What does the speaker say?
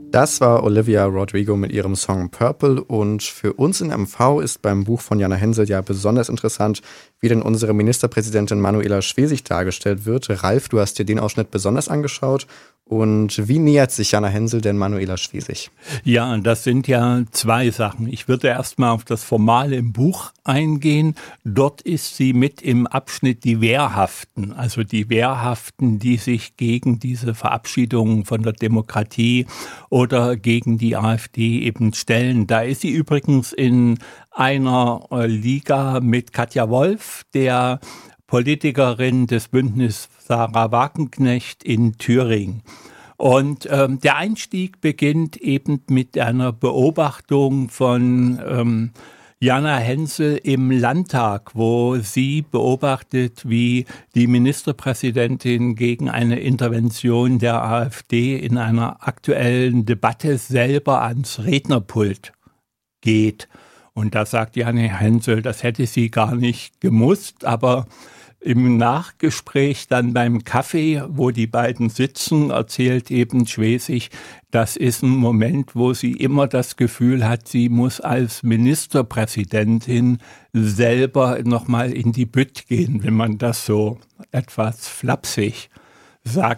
Das war Olivia Rodrigo mit ihrem Song Purple und für uns in MV ist beim Buch von Jana Hensel ja besonders interessant, wie denn unsere Ministerpräsidentin Manuela Schwesig dargestellt wird. Ralf, du hast dir den Ausschnitt besonders angeschaut und wie nähert sich Jana Hensel denn Manuela Schwesig? Ja, das sind ja zwei Sachen. Ich würde erstmal auf das Formale im Buch eingehen. Dort ist sie mit im Abschnitt die Wehrhaften, also die Wehrhaften, die sich gegen diese Verabschiedung von der Demokratie oder gegen die AfD eben stellen. Da ist sie übrigens in einer Liga mit Katja Wolf, der Politikerin des Bündnis Sarah Wagenknecht in Thüringen. Und der Einstieg beginnt eben mit einer Beobachtung von Jana Hensel im Landtag, wo sie beobachtet, wie die Ministerpräsidentin gegen eine Intervention der AfD in einer aktuellen Debatte selber ans Rednerpult geht. Und da sagt Jana Hensel, das hätte sie gar nicht gemusst, aber im Nachgespräch dann beim Kaffee, wo die beiden sitzen, erzählt eben Schwesig, das ist ein Moment, wo sie immer das Gefühl hat, sie muss als Ministerpräsidentin selber nochmal in die Bütt gehen, wenn man das so etwas flapsig sagt.